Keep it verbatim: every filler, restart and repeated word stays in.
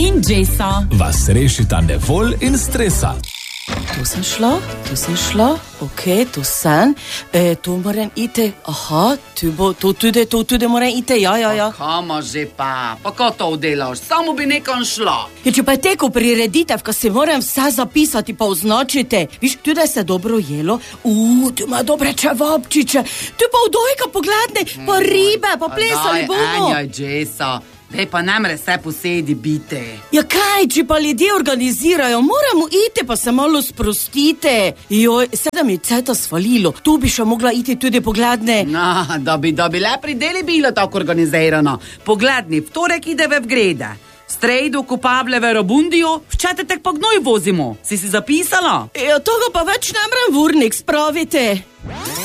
in Jessa vas rešita nevolj in stresa. Tu sem šla, tu sem šla, ok, tu sem, e, tu moram iti, aha, tu bo, tu tudi, tu tudi moram iti, ja, ja, ja. Kamo že pa, pa ko to udelaš, samo bi nekam šla. Ja, če pa je teko prireditev, ko se moram vse zapisati pa označiti, viš, tudi se dobro jelo, uuu, tu ima dobre čevapčiče, tu pa vdojka pogledne, pa ribe, pa plesali bomo. Daj, Anja, Jessa. Dej pa namre vse posedi biti. Ja kaj, če pa ljudje organizirajo, moramo iti pa se malo sprostite. Joj, sedem je ceta svalilo, tu bi še mogla iti tudi pogledne. Na, da bi, da bi le pri deli bilo tako organizirano. Pogledni, v torek ide v Vgrede. Strejdu kopable v Robundijo, v četrtek pa gnoj vozimo. Si si zapisala? Ja, toga pa več ne mrem v urnik spraviti.